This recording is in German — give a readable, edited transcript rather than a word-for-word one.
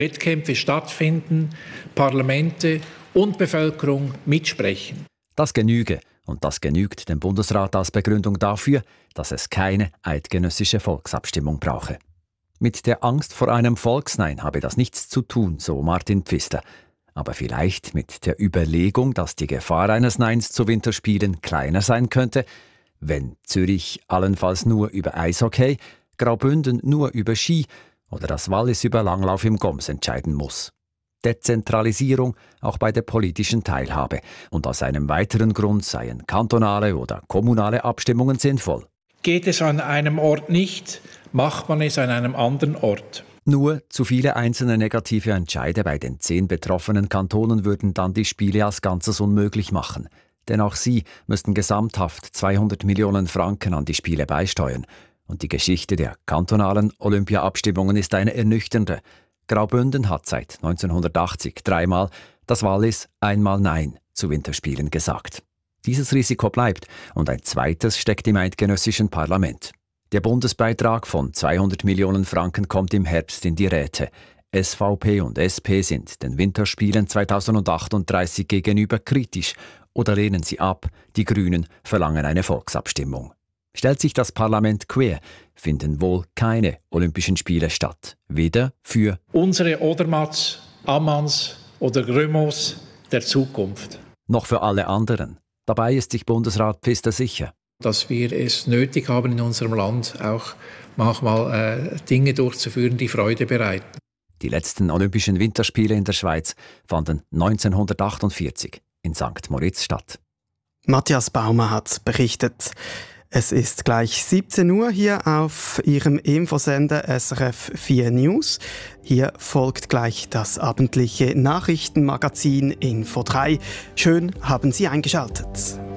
Wettkämpfe stattfinden, Parlamente und Bevölkerung mitsprechen. Das genüge. Und das genügt dem Bundesrat als Begründung dafür, dass es keine eidgenössische Volksabstimmung brauche. Mit der Angst vor einem Volksnein habe das nichts zu tun, so Martin Pfister. Aber vielleicht mit der Überlegung, dass die Gefahr eines Neins zu Winterspielen kleiner sein könnte, wenn Zürich allenfalls nur über Eishockey, Graubünden nur über Ski oder das Wallis über Langlauf im Goms entscheiden muss. Dezentralisierung auch bei der politischen Teilhabe. Und aus einem weiteren Grund seien kantonale oder kommunale Abstimmungen sinnvoll. Geht es an einem Ort nicht, macht man es an einem anderen Ort. Nur zu viele einzelne negative Entscheide bei den 10 betroffenen Kantonen würden dann die Spiele als Ganzes unmöglich machen. Denn auch sie müssten gesamthaft 200 Millionen Franken an die Spiele beisteuern. Und die Geschichte der kantonalen Olympia-Abstimmungen ist eine ernüchternde. Graubünden hat seit 1980 3-mal, das Wallis einmal Nein zu Winterspielen gesagt. Dieses Risiko bleibt und ein zweites steckt im eidgenössischen Parlament. Der Bundesbeitrag von 200 Millionen Franken kommt im Herbst in die Räte. SVP und SP sind den Winterspielen 2038 gegenüber kritisch oder lehnen sie ab. Die Grünen verlangen eine Volksabstimmung. Stellt sich das Parlament quer, finden wohl keine Olympischen Spiele statt. Weder für unsere Odermatts, Ammanns oder Grömos der Zukunft. Noch für alle anderen. Dabei ist sich Bundesrat Pfister sicher. Dass wir es nötig haben, in unserem Land auch manchmal Dinge durchzuführen, die Freude bereiten. Die letzten Olympischen Winterspiele in der Schweiz fanden 1948 in St. Moritz statt. Matthias Baumer hat berichtet. Es ist gleich 17 Uhr hier auf Ihrem Infosender SRF 4 News. Hier folgt gleich das abendliche Nachrichtenmagazin Info 3. Schön haben Sie eingeschaltet.